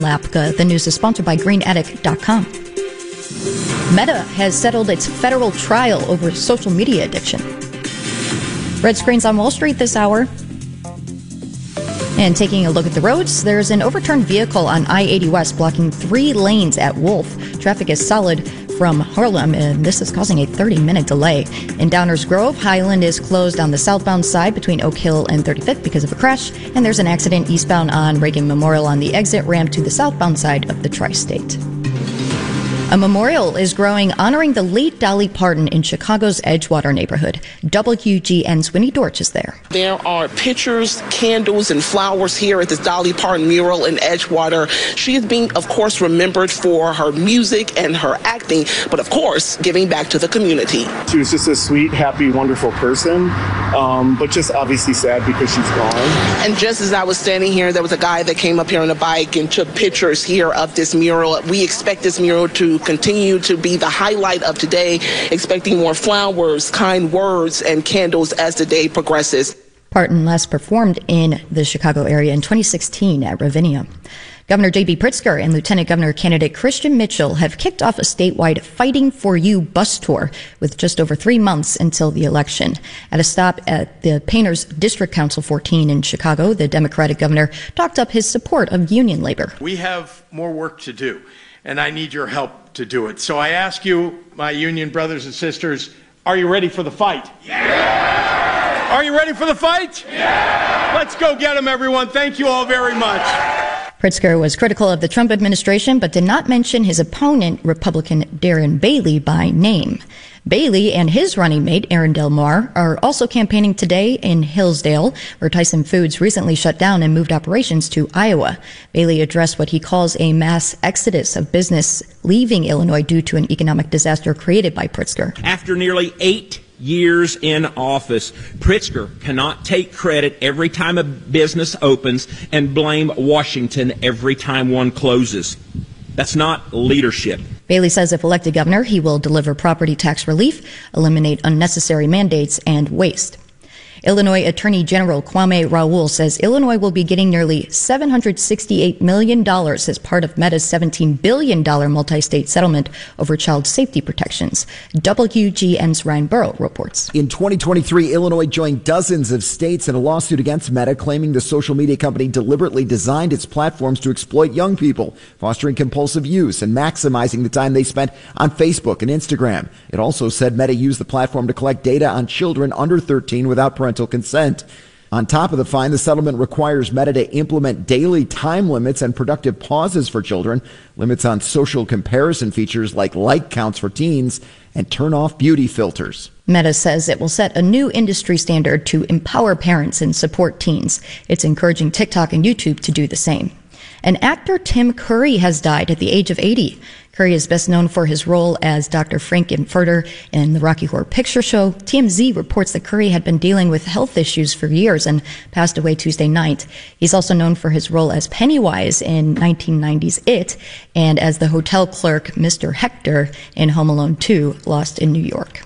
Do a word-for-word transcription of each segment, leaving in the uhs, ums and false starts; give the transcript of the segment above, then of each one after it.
Lapka. The news is sponsored by green attic dot com. Meta has settled its federal trial over social media addiction. Red screens on Wall Street this hour. And taking a look at the roads, there's an overturned vehicle on I eighty West blocking three lanes at Wolf. Traffic is solid from Harlem, and this is causing a thirty-minute delay. In Downers Grove, Highland is closed on the southbound side between Oak Hill and thirty-fifth because of a crash, and there's an accident eastbound on Reagan Memorial on the exit ramp to the southbound side of the Tri-State. A memorial is growing honoring the late Dolly Parton in Chicago's Edgewater neighborhood. W G N's Winnie Dorch is there. There are pictures, candles, and flowers here at this Dolly Parton mural in Edgewater. She is being, of course, remembered for her music and her acting, but of course, giving back to the community. She was just a sweet, happy, wonderful person, um, but just obviously sad because she's gone. And just as I was standing here, there was a guy that came up here on a bike and took pictures here of this mural. We expect this mural to continue to be the highlight of today, expecting more flowers, kind words, and candles as the day progresses. Parton last performed in the Chicago area in twenty sixteen at Ravinia. Governor J B Pritzker and Lieutenant Governor candidate Christian Mitchell have kicked off a statewide Fighting for You bus tour with just over three months until the election. At a stop at the Painters District Council fourteen in Chicago, the Democratic governor talked up his support of union labor. We have more work to do, and I need your help to do it. So I ask you, my union brothers and sisters, are you ready for the fight? Yeah! Are you ready for the fight? Yeah! Let's go get them, everyone. Thank you all very much. Pritzker was critical of the Trump administration, but did not mention his opponent, Republican Darren Bailey, by name. Bailey and his running mate, Aaron Del Mar, are also campaigning today in Hillsdale, where Tyson Foods recently shut down and moved operations to Iowa. Bailey addressed what he calls a mass exodus of business leaving Illinois due to an economic disaster created by Pritzker. After nearly eight years in office, Pritzker cannot take credit every time a business opens and blame Washington every time one closes. That's not leadership. Bailey says if elected governor, he will deliver property tax relief, eliminate unnecessary mandates, and waste. Illinois Attorney General Kwame Raoul says Illinois will be getting nearly seven hundred sixty-eight million dollars as part of Meta's seventeen billion dollars multi-state settlement over child safety protections. W G N's Ryan Burrow reports. In twenty twenty-three, Illinois joined dozens of states in a lawsuit against Meta, claiming the social media company deliberately designed its platforms to exploit young people, fostering compulsive use and maximizing the time they spent on Facebook and Instagram. It also said Meta used the platform to collect data on children under thirteen without parental consent. On top of the fine, the settlement requires Meta to implement daily time limits and productive pauses for children, limits on social comparison features like like counts for teens, and turn off beauty filters. Meta says it will set a new industry standard to empower parents and support teens. It's encouraging TikTok and YouTube to do the same. And actor Tim Curry has died at the age of eighty. Curry is best known for his role as Doctor Frank-N-Furter in the Rocky Horror Picture Show. T M Z reports that Curry had been dealing with health issues for years and passed away Tuesday night. He's also known for his role as Pennywise in nineteen nineties It and as the hotel clerk Mister Hector in Home Alone two, Lost in New York.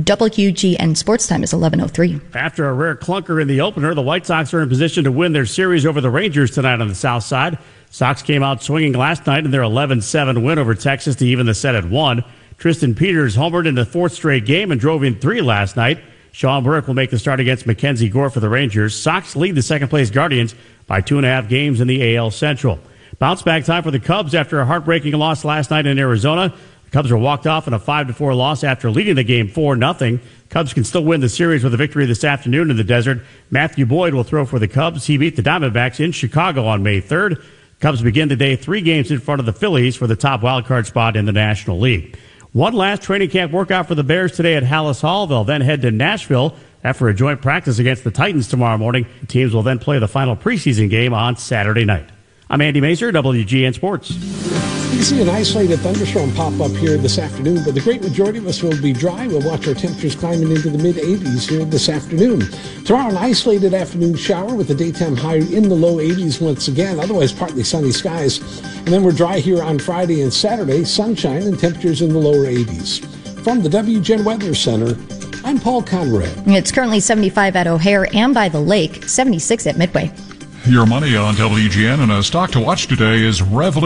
W G N Sports Time is eleven oh three. After a rare clunker in the opener, the White Sox are in position to win their series over the Rangers tonight on the south side. Sox came out swinging last night in their eleven seven win over Texas to even the set at one. Tristan Peters homered in the fourth straight game and drove in three last night. Sean Burke will make the start against Mackenzie Gore for the Rangers. Sox lead the second-place Guardians by two and a half games in the A L Central. Bounce-back time for the Cubs after a heartbreaking loss last night in Arizona. The Cubs were walked off in a five to four loss after leading the game four nothing. Cubs can still win the series with a victory this afternoon in the desert. Matthew Boyd will throw for the Cubs. He beat the Diamondbacks in Chicago on May third. Cubs begin today three games in front of the Phillies for the top wildcard spot in the National League. One last training camp workout for the Bears today at Hallis Hall. They'll then head to Nashville after a joint practice against the Titans tomorrow morning. The teams will then play the final preseason game on Saturday night. I'm Andy Mazer, W G N Sports. You can see an isolated thunderstorm pop up here this afternoon, but the great majority of us will be dry. We'll watch our temperatures climbing into the mid eighties here this afternoon. Tomorrow, an isolated afternoon shower with a daytime high in the low eighties once again, otherwise partly sunny skies. And then we're dry here on Friday and Saturday, sunshine and temperatures in the lower eighties. From the W G N Weather Center, I'm Paul Conrad. It's currently seventy-five at O'Hare and by the lake, seventy-six at Midway. Your money on W G N, and a stock to watch today is Revolution.